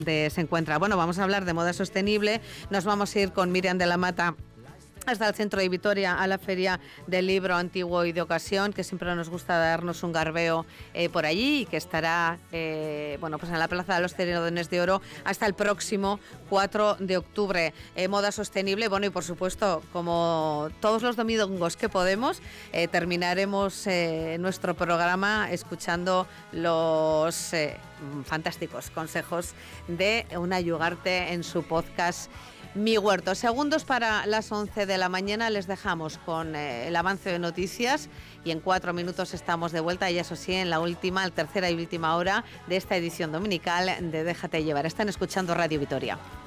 se encuentra. Bueno, vamos a hablar de moda sostenible. Nos vamos a ir con Miriam de la Mata hasta el centro de Vitoria, a la Feria del Libro Antiguo y de Ocasión, que siempre nos gusta darnos un garbeo por allí, y que estará pues en la Plaza de los Ceredones de Oro hasta el próximo 4 de octubre. Moda sostenible, bueno, y por supuesto, como todos los domingos que podemos, terminaremos nuestro programa escuchando los fantásticos consejos de Una Yugarte en su podcast Mi Huerto. Segundos para las 11 de la mañana, les dejamos con el avance de noticias y en 4 minutos estamos de vuelta, y eso sí, en la tercera y última hora de esta edición dominical de Déjate Llevar. Están escuchando Radio Vitoria.